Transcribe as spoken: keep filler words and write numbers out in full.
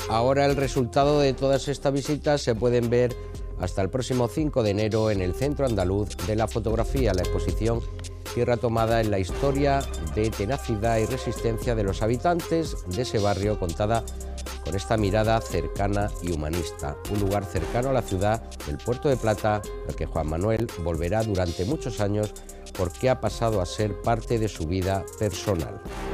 Ahora el resultado de todas estas visitas se pueden ver hasta el próximo cinco de enero en el Centro Andaluz de la Fotografía, la exposición Tierra Tomada en la historia de tenacidad y resistencia de los habitantes de ese barrio, contada con esta mirada cercana y humanista. Un lugar cercano a la ciudad del Puerto de Plata, al que Juan Manuel volverá durante muchos años porque ha pasado a ser parte de su vida personal.